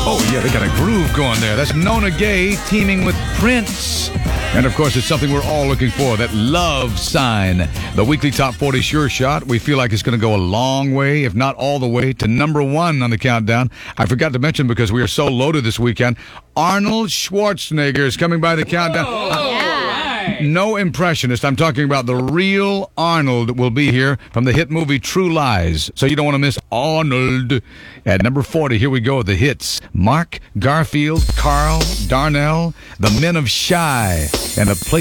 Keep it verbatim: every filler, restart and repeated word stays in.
Oh, yeah, they got a groove going there. That's Nona Gay teaming with Prince. And, of course, it's something we're all looking for, that love sign. The weekly Top forty Sure Shot. We feel like it's going to go a long way, if not all the way, to number one on the countdown. I forgot to mention, because we are so loaded this weekend, Arnold Schwarzenegger is coming by the countdown. Oh, yeah. No impressionist. I'm talking about the real Arnold will be here from the hit movie True Lies. So you don't want to miss Arnold. At number forty, here we go, the hits. Mark, Garfield, Carl, Darnell, The Men of Shy, and a place